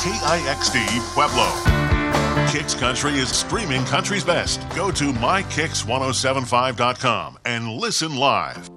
KIXD Pueblo. Kicks Country is streaming country's best. Go to mykicks1075.com and listen live.